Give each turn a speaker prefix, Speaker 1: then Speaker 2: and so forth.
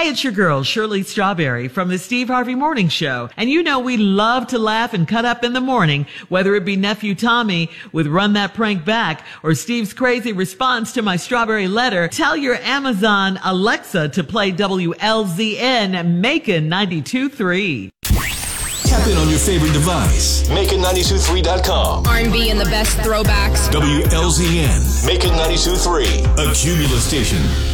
Speaker 1: Hey, it's your girl, Shirley Strawberry from the Steve Harvey Morning Show. And you know we love to laugh and cut up in the morning, whether it be Nephew Tommy with Run That Prank Back or Steve's crazy response to my strawberry letter. Tell your Amazon Alexa to play WLZN Macon 92.3.
Speaker 2: Tap in on your favorite device. Macon923.com.
Speaker 3: R&B and the best throwbacks.
Speaker 2: WLZN. Macon 92.3. A Cumulus station.